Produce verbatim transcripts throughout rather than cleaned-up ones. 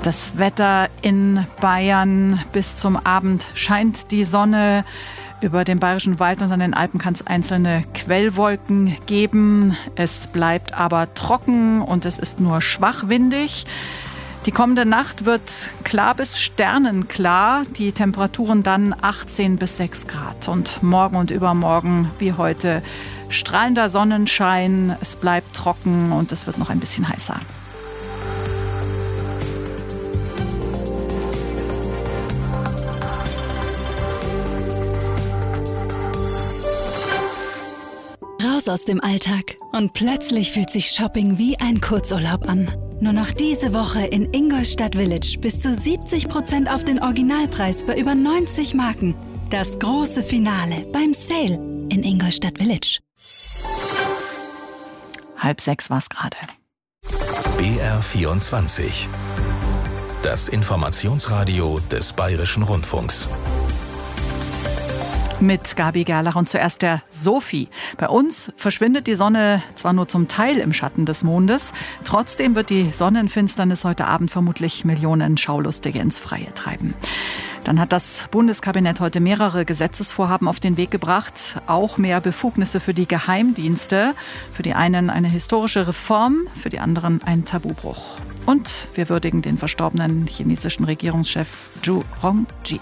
Das Wetter in Bayern: bis zum Abend scheint die Sonne. Über den Bayerischen Wald und an den Alpen kann es einzelne Quellwolken geben. Es bleibt aber trocken und es ist nur schwach windig. Die kommende Nacht wird klar bis sternenklar. Die Temperaturen dann achtzehn bis sechs Grad. Und morgen und übermorgen wie heute strahlender Sonnenschein. Es bleibt trocken und es wird noch ein bisschen heißer. Raus aus dem Alltag und plötzlich fühlt sich Shopping wie ein Kurzurlaub an. Nur noch diese Woche in Ingolstadt Village bis zu siebzig Prozent auf den Originalpreis bei über neunzig Marken. Das große Finale beim Sale in Ingolstadt Village. Halb sechs war es gerade. B R vierundzwanzig. Das Informationsradio des Bayerischen Rundfunks. Mit Gabi Gerlach und zuerst der Sophie. Bei uns verschwindet die Sonne zwar nur zum Teil im Schatten des Mondes, trotzdem wird die Sonnenfinsternis heute Abend vermutlich Millionen Schaulustige ins Freie treiben. Dann hat das Bundeskabinett heute mehrere Gesetzesvorhaben auf den Weg gebracht, auch mehr Befugnisse für die Geheimdienste. Für die einen eine historische Reform, für die anderen ein Tabubruch. Und wir würdigen den verstorbenen chinesischen Regierungschef Zhu Rongji.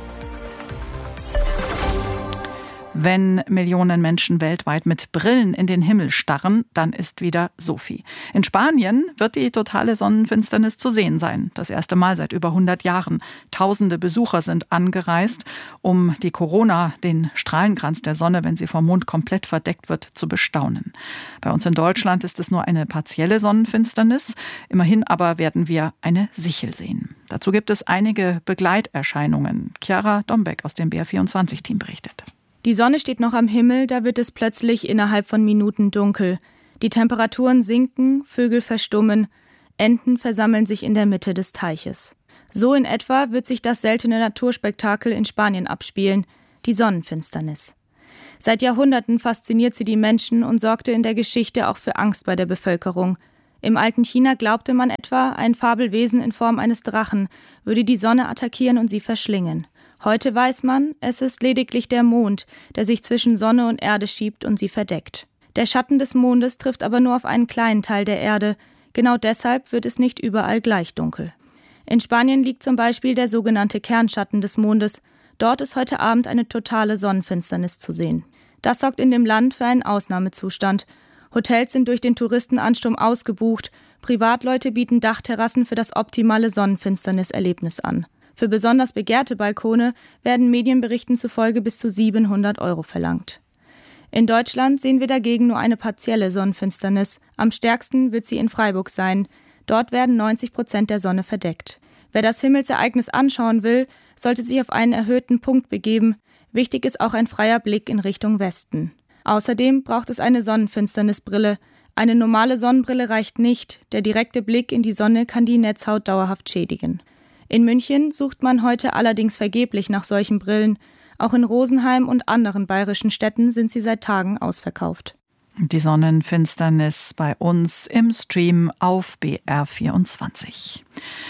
Wenn Millionen Menschen weltweit mit Brillen in den Himmel starren, dann ist wieder Sophie. In Spanien wird die totale Sonnenfinsternis zu sehen sein. Das erste Mal seit über hundert Jahren. Tausende Besucher sind angereist, um die Corona, den Strahlenkranz der Sonne, wenn sie vom Mond komplett verdeckt wird, zu bestaunen. Bei uns in Deutschland ist es nur eine partielle Sonnenfinsternis. Immerhin aber werden wir eine Sichel sehen. Dazu gibt es einige Begleiterscheinungen. Chiara Dombeck aus dem B R vierundzwanzig-Team berichtet. Die Sonne steht noch am Himmel, da wird es plötzlich innerhalb von Minuten dunkel. Die Temperaturen sinken, Vögel verstummen, Enten versammeln sich in der Mitte des Teiches. So in etwa wird sich das seltene Naturspektakel in Spanien abspielen, die Sonnenfinsternis. Seit Jahrhunderten fasziniert sie die Menschen und sorgte in der Geschichte auch für Angst bei der Bevölkerung. Im alten China glaubte man etwa, ein Fabelwesen in Form eines Drachen würde die Sonne attackieren und sie verschlingen. Heute weiß man, es ist lediglich der Mond, der sich zwischen Sonne und Erde schiebt und sie verdeckt. Der Schatten des Mondes trifft aber nur auf einen kleinen Teil der Erde. Genau deshalb wird es nicht überall gleich dunkel. In Spanien liegt zum Beispiel der sogenannte Kernschatten des Mondes. Dort ist heute Abend eine totale Sonnenfinsternis zu sehen. Das sorgt in dem Land für einen Ausnahmezustand. Hotels sind durch den Touristenansturm ausgebucht. Privatleute bieten Dachterrassen für das optimale Sonnenfinsterniserlebnis an. Für besonders begehrte Balkone werden Medienberichten zufolge bis zu siebenhundert Euro verlangt. In Deutschland sehen wir dagegen nur eine partielle Sonnenfinsternis. Am stärksten wird sie in Freiburg sein. Dort werden neunzig Prozent der Sonne verdeckt. Wer das Himmelsereignis anschauen will, sollte sich auf einen erhöhten Punkt begeben. Wichtig ist auch ein freier Blick in Richtung Westen. Außerdem braucht es eine Sonnenfinsternisbrille. Eine normale Sonnenbrille reicht nicht. Der direkte Blick in die Sonne kann die Netzhaut dauerhaft schädigen. In München sucht man heute allerdings vergeblich nach solchen Brillen. Auch in Rosenheim und anderen bayerischen Städten sind sie seit Tagen ausverkauft. Die Sonnenfinsternis bei uns im Stream auf B R vierundzwanzig.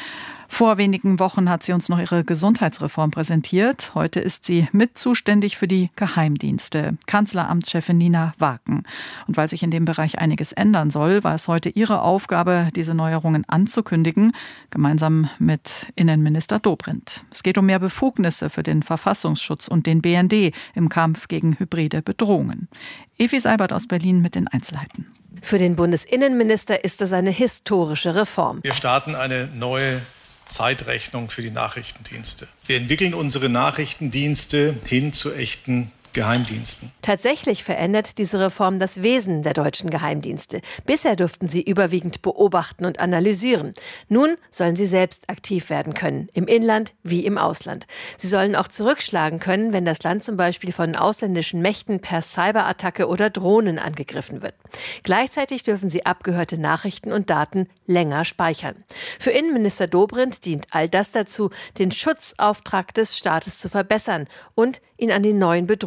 Vor wenigen Wochen hat sie uns noch ihre Gesundheitsreform präsentiert. Heute ist sie mit zuständig für die Geheimdienste. Kanzleramtschefin Nina Waken. Und weil sich in dem Bereich einiges ändern soll, war es heute ihre Aufgabe, diese Neuerungen anzukündigen, gemeinsam mit Innenminister Dobrindt. Es geht um mehr Befugnisse für den Verfassungsschutz und den B N D im Kampf gegen hybride Bedrohungen. Evi Seibert aus Berlin mit den Einzelheiten. Für den Bundesinnenminister ist es eine historische Reform. Wir starten eine neue Zeitrechnung für die Nachrichtendienste. Wir entwickeln unsere Nachrichtendienste hin zu echten Geheimdiensten. Tatsächlich verändert diese Reform das Wesen der deutschen Geheimdienste. Bisher durften sie überwiegend beobachten und analysieren. Nun sollen sie selbst aktiv werden können, im Inland wie im Ausland. Sie sollen auch zurückschlagen können, wenn das Land zum Beispiel von ausländischen Mächten per Cyberattacke oder Drohnen angegriffen wird. Gleichzeitig dürfen sie abgehörte Nachrichten und Daten länger speichern. Für Innenminister Dobrindt dient all das dazu, den Schutzauftrag des Staates zu verbessern und ihn an die neuen Bedrohungen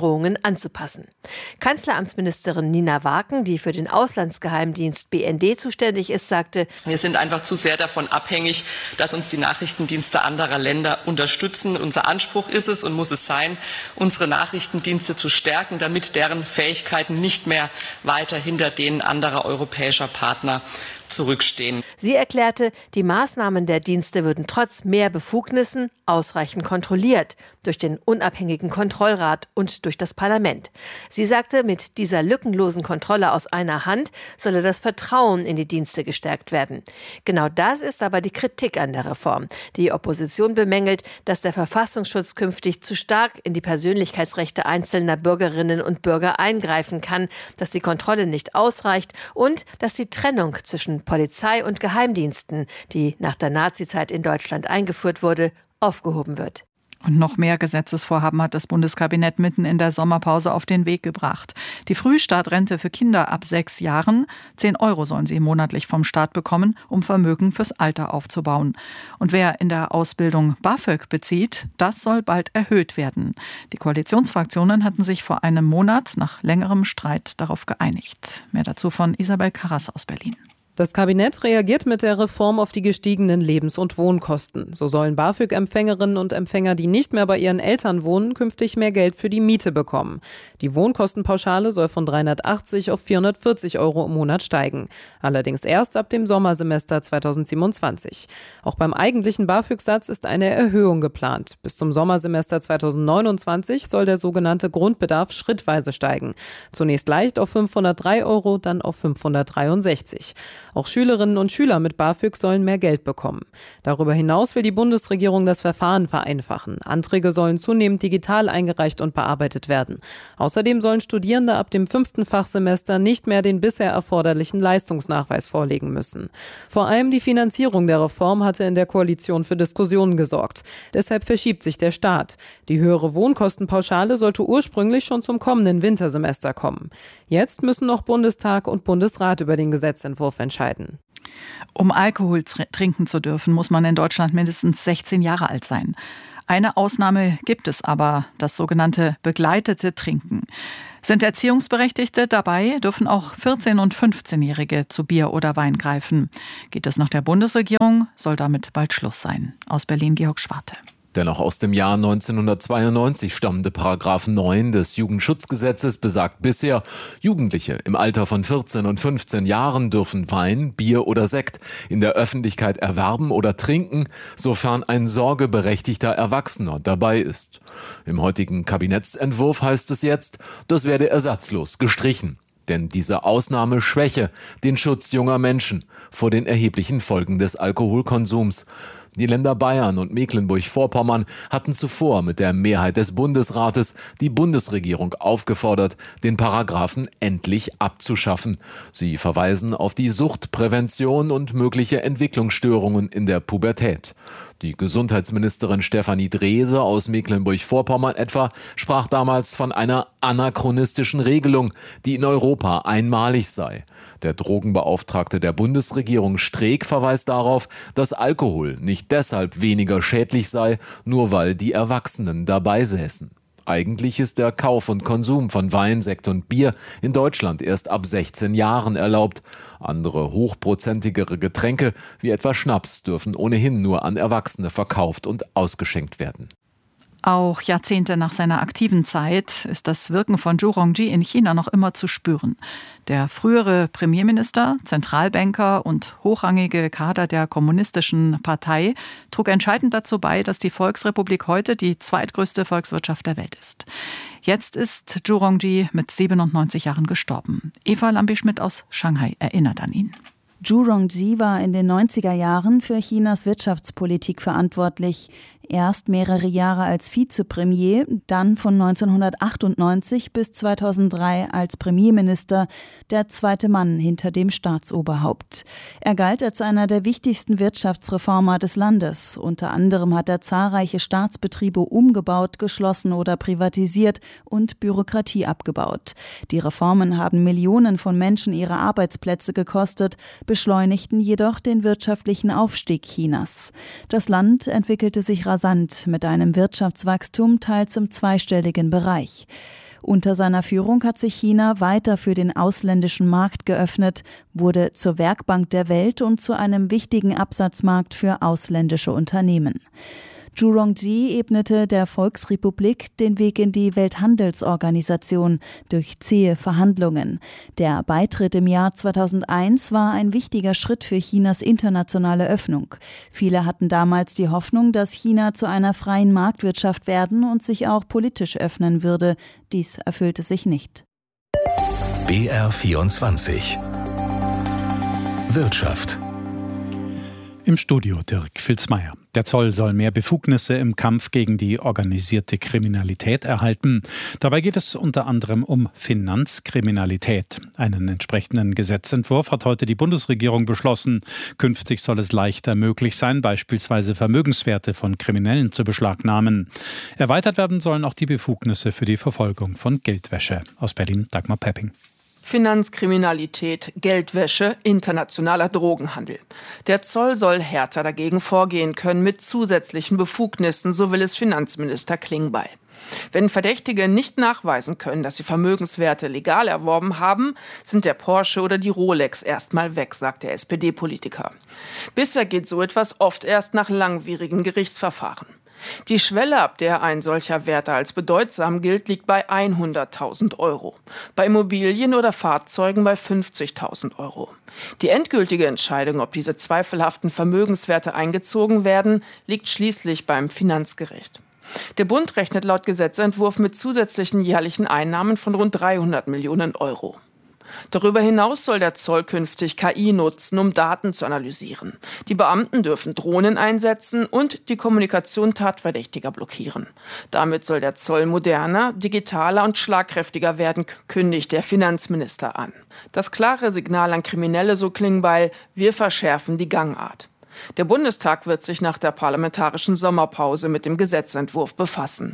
Bedrohungen anzupassen. Kanzleramtsministerin Nina Waken, die für den Auslandsgeheimdienst B N D zuständig ist, sagte: Wir sind einfach zu sehr davon abhängig, dass uns die Nachrichtendienste anderer Länder unterstützen. Unser Anspruch ist es und muss es sein, unsere Nachrichtendienste zu stärken, damit deren Fähigkeiten nicht mehr weiter hinter denen anderer europäischer Partner zurückstehen. Sie erklärte, die Maßnahmen der Dienste würden trotz mehr Befugnissen ausreichend kontrolliert durch den unabhängigen Kontrollrat und durch das Parlament. Sie sagte, mit dieser lückenlosen Kontrolle aus einer Hand solle das Vertrauen in die Dienste gestärkt werden. Genau das ist aber die Kritik an der Reform. Die Opposition bemängelt, dass der Verfassungsschutz künftig zu stark in die Persönlichkeitsrechte einzelner Bürgerinnen und Bürger eingreifen kann, dass die Kontrolle nicht ausreicht und dass die Trennung zwischen Polizei und Geheimdiensten, die nach der Nazizeit in Deutschland eingeführt wurde, aufgehoben wird. Und noch mehr Gesetzesvorhaben hat das Bundeskabinett mitten in der Sommerpause auf den Weg gebracht. Die Frühstartrente für Kinder ab sechs Jahren. zehn Euro sollen sie monatlich vom Staat bekommen, um Vermögen fürs Alter aufzubauen. Und wer in der Ausbildung BAföG bezieht, das soll bald erhöht werden. Die Koalitionsfraktionen hatten sich vor einem Monat nach längerem Streit darauf geeinigt. Mehr dazu von Isabel Karras aus Berlin. Das Kabinett reagiert mit der Reform auf die gestiegenen Lebens- und Wohnkosten. So sollen BAföG-Empfängerinnen und Empfänger, die nicht mehr bei ihren Eltern wohnen, künftig mehr Geld für die Miete bekommen. Die Wohnkostenpauschale soll von dreihundertachtzig auf vierhundertvierzig Euro im Monat steigen. Allerdings erst ab dem Sommersemester zweitausendsiebenundzwanzig. Auch beim eigentlichen BAföG-Satz ist eine Erhöhung geplant. Bis zum Sommersemester zweitausendneunundzwanzig soll der sogenannte Grundbedarf schrittweise steigen. Zunächst leicht auf fünfhundertdrei Euro, dann auf fünfhundertdreiundsechzig. Auch Schülerinnen und Schüler mit BAföG sollen mehr Geld bekommen. Darüber hinaus will die Bundesregierung das Verfahren vereinfachen. Anträge sollen zunehmend digital eingereicht und bearbeitet werden. Außerdem sollen Studierende ab dem fünften Fachsemester nicht mehr den bisher erforderlichen Leistungsnachweis vorlegen müssen. Vor allem die Finanzierung der Reform hatte in der Koalition für Diskussionen gesorgt. Deshalb verschiebt sich der Start. Die höhere Wohnkostenpauschale sollte ursprünglich schon zum kommenden Wintersemester kommen. Jetzt müssen noch Bundestag und Bundesrat über den Gesetzentwurf entscheiden. Um Alkohol trinken zu dürfen, muss man in Deutschland mindestens sechzehn Jahre alt sein. Eine Ausnahme gibt es aber, das sogenannte begleitete Trinken. Sind Erziehungsberechtigte dabei, dürfen auch vierzehn- und fünfzehnjährige zu Bier oder Wein greifen. Geht es nach der Bundesregierung, soll damit bald Schluss sein. Aus Berlin Georg Schwarte. Der noch aus dem Jahr neunzehnhundertzweiundneunzig stammende Paragraph neun des Jugendschutzgesetzes besagt bisher, Jugendliche im Alter von vierzehn und fünfzehn Jahren dürfen Wein, Bier oder Sekt in der Öffentlichkeit erwerben oder trinken, sofern ein sorgeberechtigter Erwachsener dabei ist. Im heutigen Kabinettsentwurf heißt es jetzt, das werde ersatzlos gestrichen. Denn diese Ausnahme schwäche den Schutz junger Menschen vor den erheblichen Folgen des Alkoholkonsums. Die Länder Bayern und Mecklenburg-Vorpommern hatten zuvor mit der Mehrheit des Bundesrates die Bundesregierung aufgefordert, den Paragraphen endlich abzuschaffen. Sie verweisen auf die Suchtprävention und mögliche Entwicklungsstörungen in der Pubertät. Die Gesundheitsministerin Stefanie Drese aus Mecklenburg-Vorpommern etwa sprach damals von einer anachronistischen Regelung, die in Europa einmalig sei. Der Drogenbeauftragte der Bundesregierung Streeck verweist darauf, dass Alkohol nicht deshalb weniger schädlich sei, nur weil die Erwachsenen dabei säßen. Eigentlich ist der Kauf und Konsum von Wein, Sekt und Bier in Deutschland erst ab sechzehn Jahren erlaubt. Andere hochprozentigere Getränke, wie etwa Schnaps, dürfen ohnehin nur an Erwachsene verkauft und ausgeschenkt werden. Auch Jahrzehnte nach seiner aktiven Zeit ist das Wirken von Zhu Rongji in China noch immer zu spüren. Der frühere Premierminister, Zentralbanker und hochrangige Kader der Kommunistischen Partei trug entscheidend dazu bei, dass die Volksrepublik heute die zweitgrößte Volkswirtschaft der Welt ist. Jetzt ist Zhu Rongji mit siebenundneunzig Jahren gestorben. Eva Lambi-Schmidt aus Shanghai erinnert an ihn. Zhu Rongji war in den neunziger Jahren für Chinas Wirtschaftspolitik verantwortlich. Erst mehrere Jahre als Vizepremier, dann von neunzehnhundertachtundneunzig bis zweitausenddrei als Premierminister, der zweite Mann hinter dem Staatsoberhaupt. Er galt als einer der wichtigsten Wirtschaftsreformer des Landes. Unter anderem hat er zahlreiche Staatsbetriebe umgebaut, geschlossen oder privatisiert und Bürokratie abgebaut. Die Reformen haben Millionen von Menschen ihre Arbeitsplätze gekostet, beschleunigten jedoch den wirtschaftlichen Aufstieg Chinas. Das Land entwickelte sich rasant mit einem Wirtschaftswachstum teils im zweistelligen Bereich. Unter seiner Führung hat sich China weiter für den ausländischen Markt geöffnet, wurde zur Werkbank der Welt und zu einem wichtigen Absatzmarkt für ausländische Unternehmen. Zhu Rongji ebnete der Volksrepublik den Weg in die Welthandelsorganisation durch zähe Verhandlungen. Der Beitritt im Jahr zweitausendeins war ein wichtiger Schritt für Chinas internationale Öffnung. Viele hatten damals die Hoffnung, dass China zu einer freien Marktwirtschaft werden und sich auch politisch öffnen würde. Dies erfüllte sich nicht. B R vierundzwanzig Wirtschaft. Im Studio Dirk Filzmeier. Der Zoll soll mehr Befugnisse im Kampf gegen die organisierte Kriminalität erhalten. Dabei geht es unter anderem um Finanzkriminalität. Einen entsprechenden Gesetzentwurf hat heute die Bundesregierung beschlossen. Künftig soll es leichter möglich sein, beispielsweise Vermögenswerte von Kriminellen zu beschlagnahmen. Erweitert werden sollen auch die Befugnisse für die Verfolgung von Geldwäsche. Aus Berlin Dagmar Pepping. Finanzkriminalität, Geldwäsche, internationaler Drogenhandel. Der Zoll soll härter dagegen vorgehen können mit zusätzlichen Befugnissen, so will es Finanzminister Klingbeil. Wenn Verdächtige nicht nachweisen können, dass sie Vermögenswerte legal erworben haben, sind der Porsche oder die Rolex erstmal weg, sagt der S P D-Politiker. Bisher geht so etwas oft erst nach langwierigen Gerichtsverfahren. Die Schwelle, ab der ein solcher Wert als bedeutsam gilt, liegt bei hunderttausend Euro. Bei Immobilien oder Fahrzeugen bei fünfzigtausend Euro. Die endgültige Entscheidung, ob diese zweifelhaften Vermögenswerte eingezogen werden, liegt schließlich beim Finanzgericht. Der Bund rechnet laut Gesetzentwurf mit zusätzlichen jährlichen Einnahmen von rund dreihundert Millionen Euro. Darüber hinaus soll der Zoll künftig K I nutzen, um Daten zu analysieren. Die Beamten dürfen Drohnen einsetzen und die Kommunikation Tatverdächtiger blockieren. Damit soll der Zoll moderner, digitaler und schlagkräftiger werden, kündigt der Finanzminister an. Das klare Signal an Kriminelle, so Klingbeil: wir verschärfen die Gangart. Der Bundestag wird sich nach der parlamentarischen Sommerpause mit dem Gesetzentwurf befassen.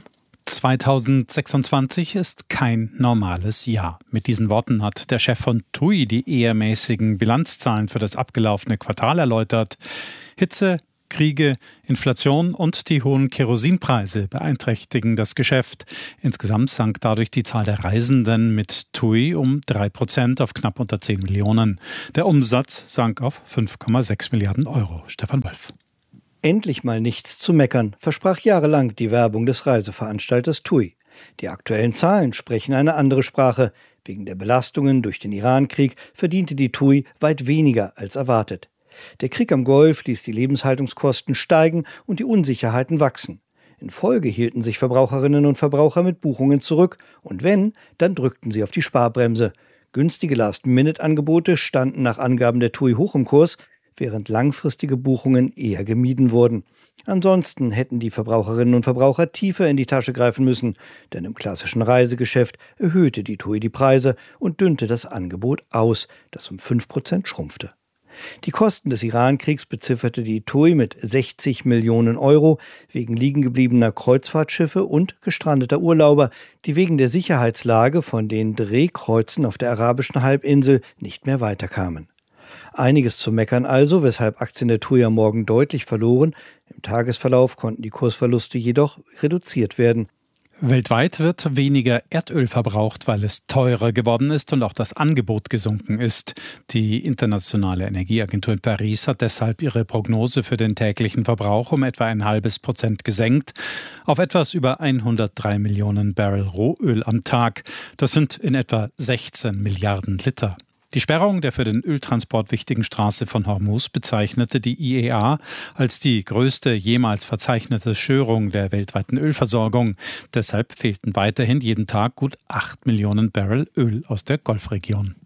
zweitausendsechsundzwanzig ist kein normales Jahr. Mit diesen Worten hat der Chef von T U I die eher mäßigen Bilanzzahlen für das abgelaufene Quartal erläutert. Hitze, Kriege, Inflation und die hohen Kerosinpreise beeinträchtigen das Geschäft. Insgesamt sank dadurch die Zahl der Reisenden mit T U I um drei Prozent auf knapp unter zehn Millionen. Der Umsatz sank auf fünf Komma sechs Milliarden Euro. Stefan Wolf. Endlich mal nichts zu meckern, versprach jahrelang die Werbung des Reiseveranstalters T U I. Die aktuellen Zahlen sprechen eine andere Sprache. Wegen der Belastungen durch den Irankrieg verdiente die T U I weit weniger als erwartet. Der Krieg am Golf ließ die Lebenshaltungskosten steigen und die Unsicherheiten wachsen. In Folge hielten sich Verbraucherinnen und Verbraucher mit Buchungen zurück und wenn, dann drückten sie auf die Sparbremse. Günstige Last-Minute-Angebote standen nach Angaben der T U I hoch im Kurs, während langfristige Buchungen eher gemieden wurden. Ansonsten hätten die Verbraucherinnen und Verbraucher tiefer in die Tasche greifen müssen, denn im klassischen Reisegeschäft erhöhte die T U I die Preise und dünnte das Angebot aus, das um fünf Prozent schrumpfte. Die Kosten des Irankriegs bezifferte die T U I mit sechzig Millionen Euro wegen liegengebliebener Kreuzfahrtschiffe und gestrandeter Urlauber, die wegen der Sicherheitslage von den Drehkreuzen auf der arabischen Halbinsel nicht mehr weiterkamen. Einiges zu meckern also, weshalb Aktien der T U I am Morgen deutlich verloren. Im Tagesverlauf konnten die Kursverluste jedoch reduziert werden. Weltweit wird weniger Erdöl verbraucht, weil es teurer geworden ist und auch das Angebot gesunken ist. Die Internationale Energieagentur in Paris hat deshalb ihre Prognose für den täglichen Verbrauch um etwa ein halbes Prozent gesenkt auf etwas über hundertdrei Millionen Barrel Rohöl am Tag. Das sind in etwa sechzehn Milliarden Liter. Die Sperrung der für den Öltransport wichtigen Straße von Hormuz bezeichnete die I E A als die größte jemals verzeichnete Störung der weltweiten Ölversorgung. Deshalb fehlten weiterhin jeden Tag gut acht Millionen Barrel Öl aus der Golfregion.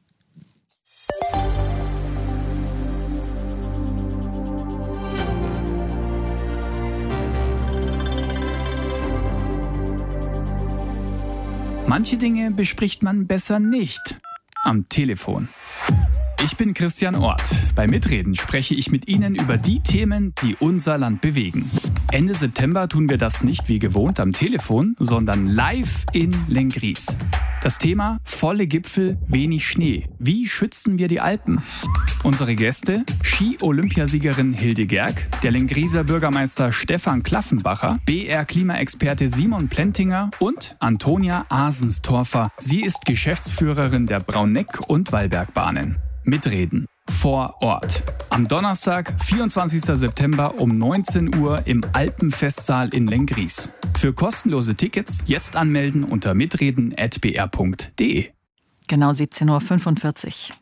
Manche Dinge bespricht man besser nicht am Telefon. Ich bin Christian Ort. Bei Mitreden spreche ich mit Ihnen über die Themen, die unser Land bewegen. Ende September tun wir das nicht wie gewohnt am Telefon, sondern live in Lenggries. Das Thema: volle Gipfel, wenig Schnee. Wie schützen wir die Alpen? Unsere Gäste: Ski-Olympiasiegerin Hilde Gerg, der Lengrieser Bürgermeister Stefan Klaffenbacher, B R-Klimaexperte Simon Plentinger und Antonia Asenstorfer. Sie ist Geschäftsführerin der Brauneck- und Wallbergbahnen. Mitreden vor Ort. Am Donnerstag, vierundzwanzigsten September um neunzehn Uhr im Alpenfestsaal in Lengries. Für kostenlose Tickets jetzt anmelden unter mitreden at b r punkt d e. Genau siebzehn Uhr fünfundvierzig.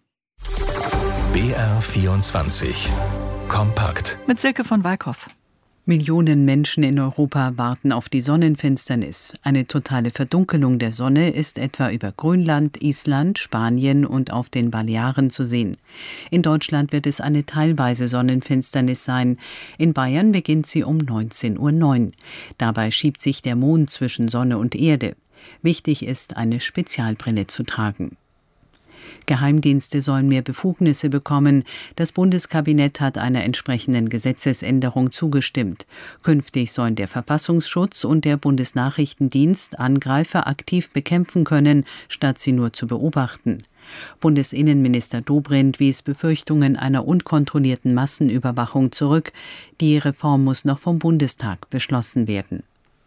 B R vierundzwanzig. Kompakt. Mit Silke von Walkhoff. Millionen Menschen in Europa warten auf die Sonnenfinsternis. Eine totale Verdunkelung der Sonne ist etwa über Grönland, Island, Spanien und auf den Balearen zu sehen. In Deutschland wird es eine teilweise Sonnenfinsternis sein. In Bayern beginnt sie um neunzehn Uhr neun. Dabei schiebt sich der Mond zwischen Sonne und Erde. Wichtig ist, eine Spezialbrille zu tragen. Geheimdienste sollen mehr Befugnisse bekommen. Das Bundeskabinett hat einer entsprechenden Gesetzesänderung zugestimmt. Künftig sollen der Verfassungsschutz und der Bundesnachrichtendienst Angreifer aktiv bekämpfen können, statt sie nur zu beobachten. Bundesinnenminister Dobrindt wies Befürchtungen einer unkontrollierten Massenüberwachung zurück. Die Reform muss noch vom Bundestag beschlossen werden.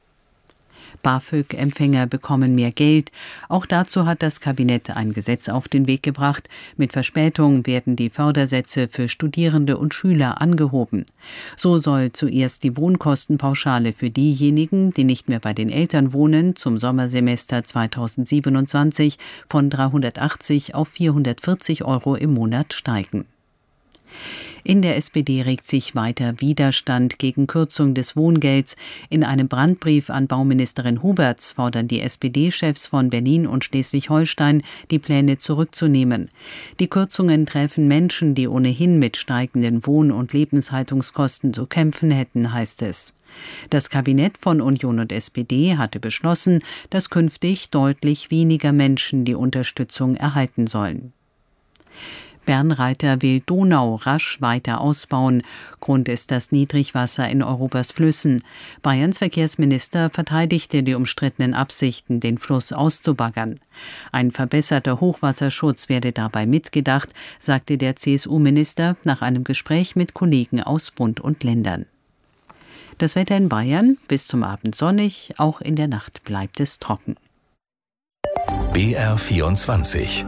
BAföG-Empfänger bekommen mehr Geld. Auch dazu hat das Kabinett ein Gesetz auf den Weg gebracht. Mit Verspätung werden die Fördersätze für Studierende und Schüler angehoben. So soll zuerst die Wohnkostenpauschale für diejenigen, die nicht mehr bei den Eltern wohnen, zum Sommersemester zweitausendsiebenundzwanzig von dreihundertachtzig auf vierhundertvierzig Euro im Monat steigen. In der S P D regt sich weiter Widerstand gegen Kürzung des Wohngelds. In einem Brandbrief an Bauministerin Huberts fordern die S P D-Chefs von Berlin und Schleswig-Holstein, die Pläne zurückzunehmen. Die Kürzungen treffen Menschen, die ohnehin mit steigenden Wohn- und Lebenshaltungskosten zu kämpfen hätten, heißt es. Das Kabinett von Union und S P D hatte beschlossen, dass künftig deutlich weniger Menschen die Unterstützung erhalten sollen. Bernreiter will Donau rasch weiter ausbauen. Grund ist das Niedrigwasser in Europas Flüssen. Bayerns Verkehrsminister verteidigte die umstrittenen Absichten, den Fluss auszubaggern. Ein verbesserter Hochwasserschutz werde dabei mitgedacht, sagte der C S U-Minister nach einem Gespräch mit Kollegen aus Bund und Ländern. Das Wetter in Bayern: bis zum Abend sonnig, auch in der Nacht bleibt es trocken. B R vierundzwanzig.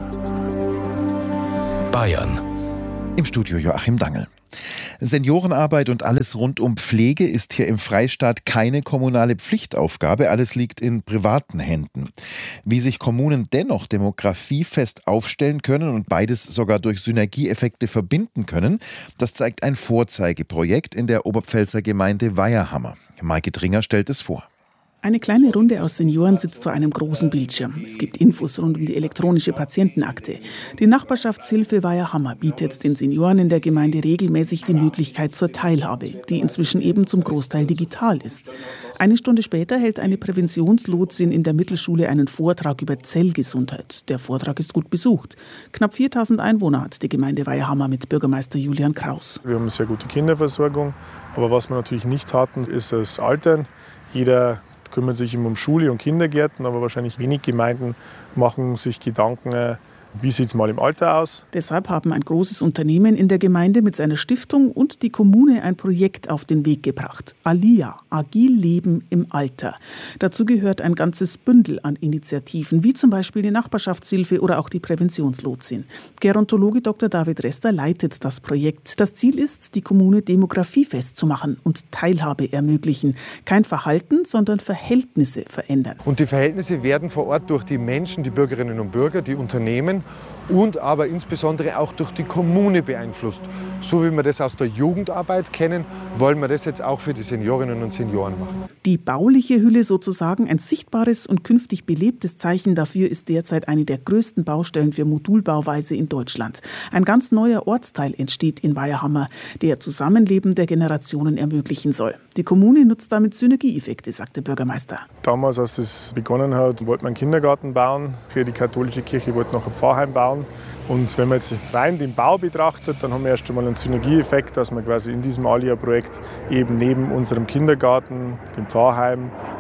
Bayern. Im Studio Joachim Dangel. Seniorenarbeit und alles rund um Pflege ist hier im Freistaat keine kommunale Pflichtaufgabe. Alles liegt in privaten Händen. Wie sich Kommunen dennoch demografiefest aufstellen können und beides sogar durch Synergieeffekte verbinden können, das zeigt ein Vorzeigeprojekt in der Oberpfälzer Gemeinde Weiherhammer. Maike Dringer stellt es vor. Eine kleine Runde aus Senioren sitzt vor einem großen Bildschirm. Es gibt Infos rund um die elektronische Patientenakte. Die Nachbarschaftshilfe Weiherhammer bietet den Senioren in der Gemeinde regelmäßig die Möglichkeit zur Teilhabe, die inzwischen eben zum Großteil digital ist. Eine Stunde später hält eine Präventionslotsin in der Mittelschule einen Vortrag über Zellgesundheit. Der Vortrag ist gut besucht. Knapp viertausend Einwohner hat die Gemeinde Weiherhammer mit Bürgermeister Julian Kraus. Wir haben eine sehr gute Kinderversorgung, aber was wir natürlich nicht hatten, ist das Altern. Jeder kümmert sich immer um Schule und Kindergärten, aber wahrscheinlich wenig Gemeinden machen sich Gedanken, wie sieht es mal im Alter aus. Deshalb haben ein großes Unternehmen in der Gemeinde mit seiner Stiftung und die Kommune ein Projekt auf den Weg gebracht. ALIA, Agil Leben im Alter. Dazu gehört ein ganzes Bündel an Initiativen, wie zum Beispiel die Nachbarschaftshilfe oder auch die Präventionslotsin. Gerontologe Doktor David Rester leitet das Projekt. Das Ziel ist, die Kommune demografiefest zu machen und Teilhabe ermöglichen. Kein Verhalten, sondern Verhältnisse verändern. Und die Verhältnisse werden vor Ort durch die Menschen, die Bürgerinnen und Bürger, die Unternehmen und aber insbesondere auch durch die Kommune beeinflusst. So wie wir das aus der Jugendarbeit kennen, wollen wir das jetzt auch für die Seniorinnen und Senioren machen. Die bauliche Hülle sozusagen, ein sichtbares und künftig belebtes Zeichen dafür, ist derzeit eine der größten Baustellen für Modulbauweise in Deutschland. Ein ganz neuer Ortsteil entsteht in Weiherhammer, der Zusammenleben der Generationen ermöglichen soll. Die Kommune nutzt damit Synergieeffekte, sagt der Bürgermeister. Damals, als es begonnen hat, wollte man einen Kindergarten bauen. Für die katholische Kirche wollte noch ein Pfarrheim bauen. Und wenn man jetzt rein den Bau betrachtet, dann haben wir erst einmal einen Synergieeffekt, dass wir quasi in diesem ALIA-Projekt eben neben unserem Kindergarten, dem Pfarrheim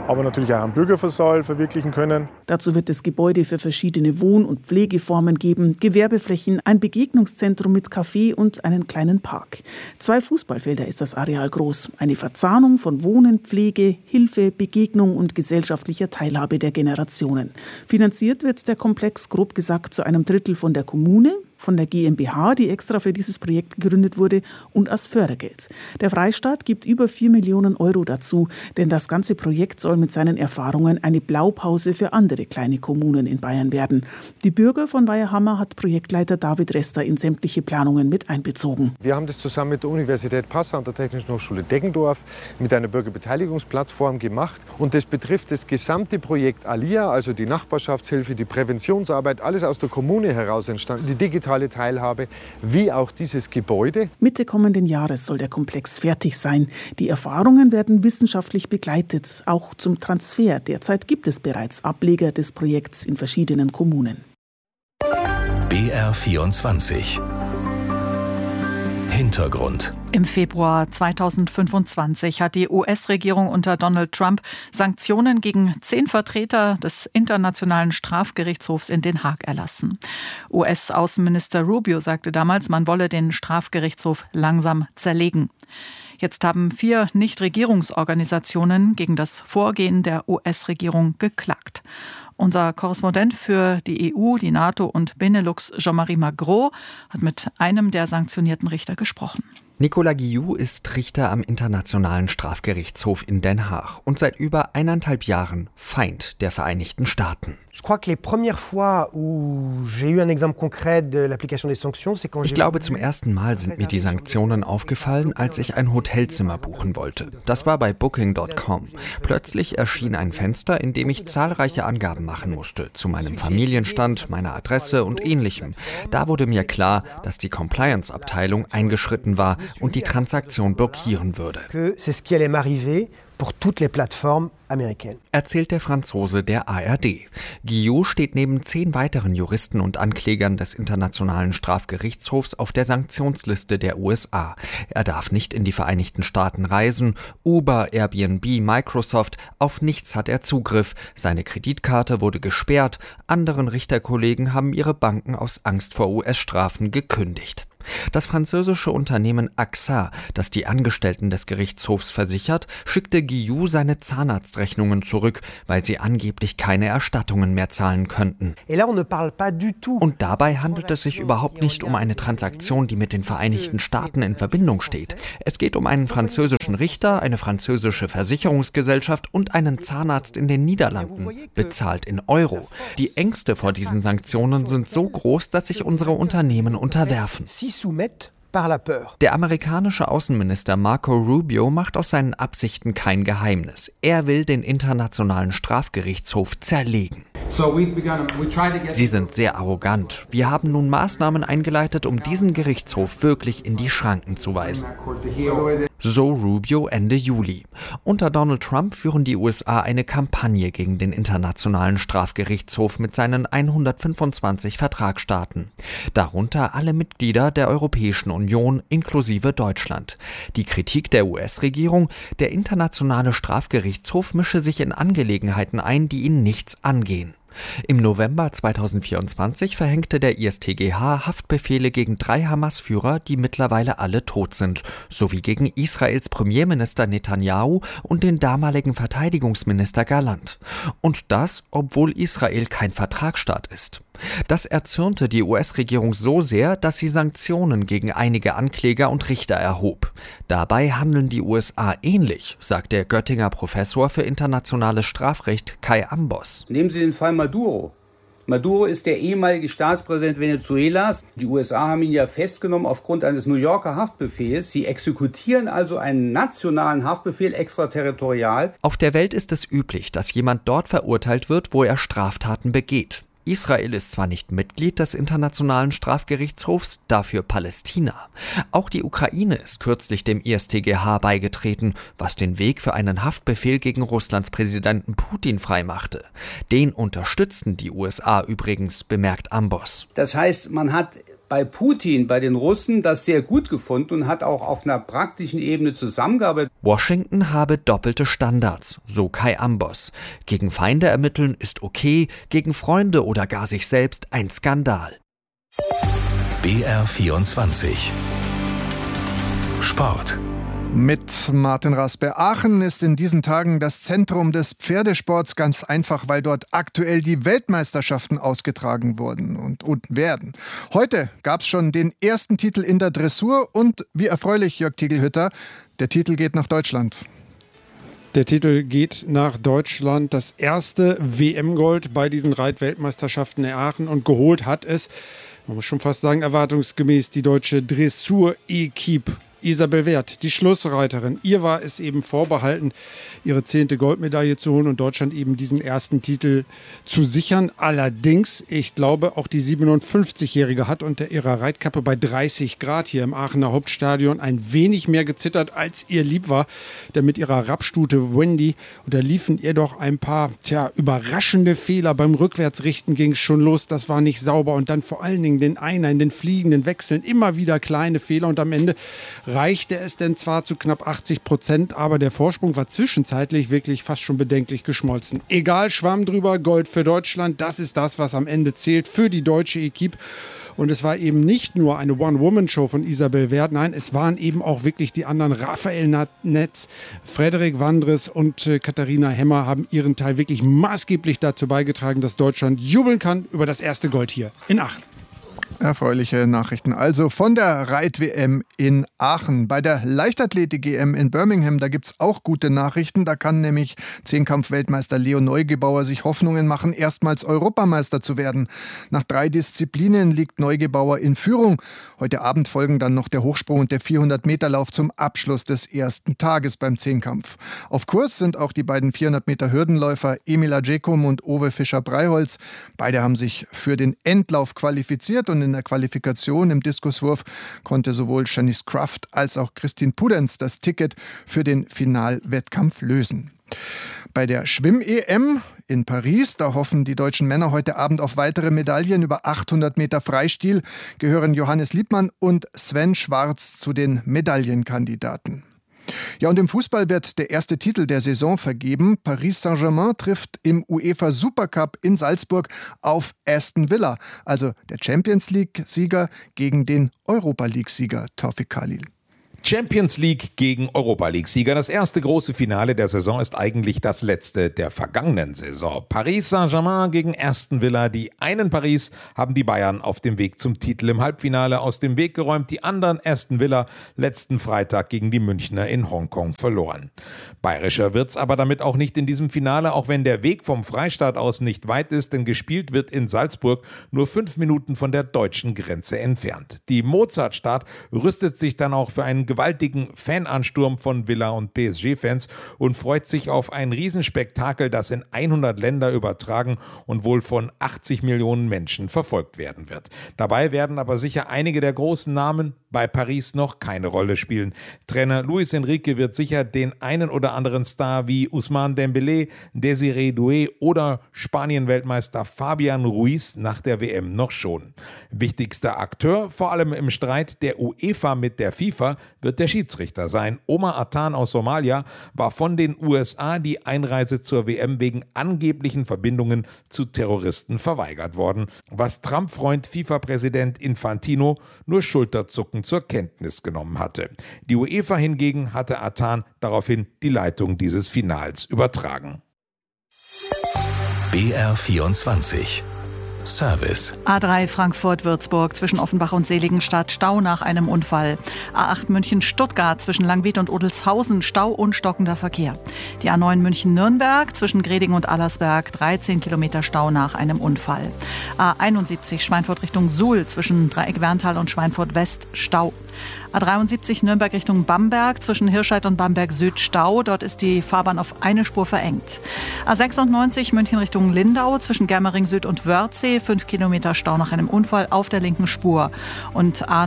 aber natürlich auch einen Bürgerversaal verwirklichen können. Dazu wird es Gebäude für verschiedene Wohn- und Pflegeformen geben, Gewerbeflächen, ein Begegnungszentrum mit Café und einen kleinen Park. Zwei Fußballfelder ist das Areal groß. Eine Verzahnung von Wohnen, Pflege, Hilfe, Begegnung und gesellschaftlicher Teilhabe der Generationen. Finanziert wird der Komplex grob gesagt zu einem Drittel von der Kommune, von der GmbH, die extra für dieses Projekt gegründet wurde, und aus Fördergeld. Der Freistaat gibt über vier Millionen Euro dazu, denn das ganze Projekt soll mit seinen Erfahrungen eine Blaupause für andere kleine Kommunen in Bayern werden. Die Bürger von Weiherhammer hat Projektleiter David Rester in sämtliche Planungen mit einbezogen. Wir haben das zusammen mit der Universität Passau und der Technischen Hochschule Deggendorf mit einer Bürgerbeteiligungsplattform gemacht. Und das betrifft das gesamte Projekt ALIA, also die Nachbarschaftshilfe, die Präventionsarbeit, alles aus der Kommune heraus entstanden, die digitale Teilhabe, wie auch dieses Gebäude. Mitte kommenden Jahres soll der Komplex fertig sein. Die Erfahrungen werden wissenschaftlich begleitet, auch zum Transfer. Derzeit gibt es bereits Ableger des Projekts in verschiedenen Kommunen. B R vierundzwanzig Hintergrund. Im Februar zweitausendfünfundzwanzig hat die U S-Regierung unter Donald Trump Sanktionen gegen zehn Vertreter des Internationalen Strafgerichtshofs in Den Haag erlassen. U S-Außenminister Rubio sagte damals, man wolle den Strafgerichtshof langsam zerlegen. Jetzt haben vier Nichtregierungsorganisationen gegen das Vorgehen der U S-Regierung geklagt. Unser Korrespondent für die E U, die NATO und Benelux, Jean-Marie Magro, hat mit einem der sanktionierten Richter gesprochen. Nicolas Guillou ist Richter am Internationalen Strafgerichtshof in Den Haag und seit über eineinhalb Jahren Feind der Vereinigten Staaten. Ich glaube, zum ersten Mal sind mir die Sanktionen aufgefallen, als ich ein Hotelzimmer buchen wollte. Das war bei Booking Punkt com. Plötzlich erschien ein Fenster, in dem ich zahlreiche Angaben machen musste, zu meinem Familienstand, meiner Adresse und Ähnlichem. Da wurde mir klar, dass die Compliance-Abteilung eingeschritten war und die Transaktion blockieren würde. Erzählt der Franzose der A R D. Guillou steht neben zehn weiteren Juristen und Anklägern des Internationalen Strafgerichtshofs auf der Sanktionsliste der U S A. Er darf nicht in die Vereinigten Staaten reisen. Uber, Airbnb, Microsoft, auf nichts hat er Zugriff. Seine Kreditkarte wurde gesperrt. Anderen Richterkollegen haben ihre Banken aus Angst vor U S-Strafen gekündigt. Das französische Unternehmen A X A, das die Angestellten des Gerichtshofs versichert, schickte Guillou seine Zahnarztrechnungen zurück, weil sie angeblich keine Erstattungen mehr zahlen könnten. Und dabei handelt es sich überhaupt nicht um eine Transaktion, die mit den Vereinigten Staaten in Verbindung steht. Es geht um einen französischen Richter, eine französische Versicherungsgesellschaft und einen Zahnarzt in den Niederlanden, bezahlt in Euro. Die Ängste vor diesen Sanktionen sind so groß, dass sich unsere Unternehmen unterwerfen. Der amerikanische Außenminister Marco Rubio macht aus seinen Absichten kein Geheimnis. Er will den Internationalen Strafgerichtshof zerlegen. Sie sind sehr arrogant. Wir haben nun Maßnahmen eingeleitet, um diesen Gerichtshof wirklich in die Schranken zu weisen. So Rubio Ende Juli. Unter Donald Trump führen die U S A eine Kampagne gegen den Internationalen Strafgerichtshof mit seinen hundertfünfundzwanzig Vertragsstaaten. Darunter alle Mitglieder der Europäischen Union inklusive Deutschland. Die Kritik der U S-Regierung: Der Internationale Strafgerichtshof mische sich in Angelegenheiten ein, die ihn nichts angehen. Im November zweitausendvierundzwanzig verhängte der I S T G H Haftbefehle gegen drei Hamas-Führer, die mittlerweile alle tot sind, sowie gegen Israels Premierminister Netanyahu und den damaligen Verteidigungsminister Gallant. Und das, obwohl Israel kein Vertragsstaat ist. Das erzürnte die U S-Regierung so sehr, dass sie Sanktionen gegen einige Ankläger und Richter erhob. Dabei handeln die U S A ähnlich, sagt der Göttinger Professor für internationales Strafrecht Kai Ambos. Nehmen Sie den Fall Maduro. Maduro ist der ehemalige Staatspräsident Venezuelas. Die U S A haben ihn ja festgenommen aufgrund eines New Yorker Haftbefehls. Sie exekutieren also einen nationalen Haftbefehl extraterritorial. Auf der Welt ist es üblich, dass jemand dort verurteilt wird, wo er Straftaten begeht. Israel ist zwar nicht Mitglied des Internationalen Strafgerichtshofs, dafür Palästina. Auch die Ukraine ist kürzlich dem I S T G H beigetreten, was den Weg für einen Haftbefehl gegen Russlands Präsidenten Putin freimachte. Den unterstützten die U S A übrigens, bemerkt Ambos. Das heißt, man hat bei Putin, bei den Russen, das sehr gut gefunden und hat auch auf einer praktischen Ebene zusammengearbeitet. Washington habe doppelte Standards, so Kai Ambos. Gegen Feinde ermitteln ist okay, gegen Freunde oder gar sich selbst ein Skandal. B R vierundzwanzig Sport. Mit Martin Raspe. Aachen ist in diesen Tagen das Zentrum des Pferdesports, ganz einfach, weil dort aktuell die Weltmeisterschaften ausgetragen wurden und, und werden. Heute gab es schon den ersten Titel in der Dressur und, wie erfreulich, Jörg Tiegelhütter, der Titel geht nach Deutschland. Der Titel geht nach Deutschland. Das erste W M-Gold bei diesen Reitweltmeisterschaften in Aachen, und geholt hat es, man muss schon fast sagen, erwartungsgemäß die deutsche Dressur-Equipe. Isabel Werth, die Schlussreiterin. Ihr war es eben vorbehalten, ihre zehnte Goldmedaille zu holen und Deutschland eben diesen ersten Titel zu sichern. Allerdings, ich glaube, auch die siebenundfünfzigjährige hat unter ihrer Reitkappe bei dreißig Grad hier im Aachener Hauptstadion ein wenig mehr gezittert, als ihr lieb war. Denn mit ihrer Rappstute Wendy unterliefen ihr doch ein paar, tja, überraschende Fehler. Beim Rückwärtsrichten ging es schon los, das war nicht sauber. Und dann vor allen Dingen den Einer in den fliegenden Wechseln immer wieder kleine Fehler. Und am Ende reichte es denn zwar zu knapp achtzig Prozent, aber der Vorsprung war zwischenzeitlich wirklich fast schon bedenklich geschmolzen. Egal, Schwamm drüber, Gold für Deutschland, das ist das, was am Ende zählt für die deutsche Equipe. Und es war eben nicht nur eine One-Woman-Show von Isabel Werth, nein, es waren eben auch wirklich die anderen. Raphael Netz, Frederik Wandres und äh, Katharina Hemmer haben ihren Teil wirklich maßgeblich dazu beigetragen, dass Deutschland jubeln kann über das erste Gold hier in Aachen. Erfreuliche Nachrichten also von der Reit-W M in Aachen. Bei der Leichtathletik-G M in Birmingham, da gibt es auch gute Nachrichten. Da kann nämlich Zehnkampf-Weltmeister Leo Neugebauer sich Hoffnungen machen, erstmals Europameister zu werden. Nach drei Disziplinen liegt Neugebauer in Führung. Heute Abend folgen dann noch der Hochsprung und der vierhundert-Meter-Lauf zum Abschluss des ersten Tages beim Zehnkampf. Auf Kurs sind auch die beiden vierhundert-Meter-Hürdenläufer Emila Jekum und Owe Fischer-Breiholz. Beide haben sich für den Endlauf qualifiziert und in der Qualifikation im Diskuswurf konnte sowohl Janice Kraft als auch Christine Pudenz das Ticket für den Finalwettkampf lösen. Bei der Schwimm-E M in Paris, da hoffen die deutschen Männer heute Abend auf weitere Medaillen. Über achthundert Meter Freistil gehören Johannes Liebmann und Sven Schwarz zu den Medaillenkandidaten. Ja, und im Fußball wird der erste Titel der Saison vergeben. Paris Saint-Germain trifft im UEFA Supercup in Salzburg auf Aston Villa, also der Champions League-Sieger gegen den Europa League-Sieger Taufik Khalil. Champions League gegen Europa League-Sieger. Das erste große Finale der Saison ist eigentlich das letzte der vergangenen Saison. Paris Saint-Germain gegen Aston Villa. Die einen Paris haben die Bayern auf dem Weg zum Titel im Halbfinale aus dem Weg geräumt. Die anderen Aston Villa letzten Freitag gegen die Münchner in Hongkong verloren. Bayerischer wird's aber damit auch nicht in diesem Finale, auch wenn der Weg vom Freistaat aus nicht weit ist, denn gespielt wird in Salzburg nur fünf Minuten von der deutschen Grenze entfernt. Die Mozartstadt rüstet sich dann auch für einen gewaltigen Fanansturm von Villa- und P S G-Fans und freut sich auf ein Riesenspektakel, das in hundert Länder übertragen und wohl von achtzig Millionen Menschen verfolgt werden wird. Dabei werden aber sicher einige der großen Namen bei Paris noch keine Rolle spielen. Trainer Luis Enrique wird sicher den einen oder anderen Star wie Ousmane Dembélé, Desiré Doué oder Spanien-Weltmeister Fabian Ruiz nach der W M noch schonen. Wichtigster Akteur, vor allem im Streit der UEFA mit der FIFA, wird der Schiedsrichter sein. Omar Atan aus Somalia war von den U S A die Einreise zur W M wegen angeblichen Verbindungen zu Terroristen verweigert worden, was Trump-Freund FIFA-Präsident Infantino nur schulterzuckend zur Kenntnis genommen hatte. Die UEFA hingegen hatte Atan daraufhin die Leitung dieses Finals übertragen. B R vierundzwanzig Service. A drei Frankfurt-Würzburg zwischen Offenbach und Seligenstadt, Stau nach einem Unfall. A acht München-Stuttgart zwischen Langwied und Odelshausen, Stau und stockender Verkehr. Die A neun München-Nürnberg zwischen Greding und Allersberg, dreizehn Kilometer Stau nach einem Unfall. A einundsiebzig Schweinfurt Richtung Suhl zwischen Dreieck-Werntal und Schweinfurt-West, Stau. A dreiundsiebzig Nürnberg Richtung Bamberg zwischen Hirscheid und Bamberg Süd, Stau. Dort ist die Fahrbahn auf eine Spur verengt. A sechsundneunzig München Richtung Lindau zwischen Germering Süd und Wörthsee, fünf Kilometer Stau nach einem Unfall auf der linken Spur. Und A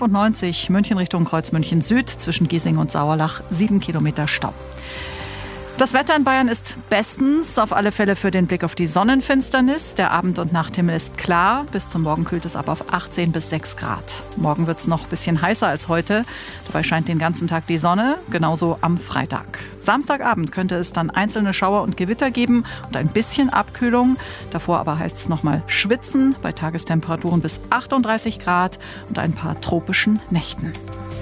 neunhundertfünfundneunzig München Richtung Kreuzmünchen Süd zwischen Giesing und Sauerlach, sieben Kilometer Stau. Das Wetter in Bayern ist bestens, auf alle Fälle für den Blick auf die Sonnenfinsternis. Der Abend- und Nachthimmel ist klar. Bis zum Morgen kühlt es ab auf achtzehn bis sechs Grad. Morgen wird es noch ein bisschen heißer als heute. Dabei scheint den ganzen Tag die Sonne, genauso am Freitag. Samstagabend könnte es dann einzelne Schauer und Gewitter geben und ein bisschen Abkühlung. Davor aber heißt es nochmal schwitzen bei Tagestemperaturen bis achtunddreißig Grad und ein paar tropischen Nächten.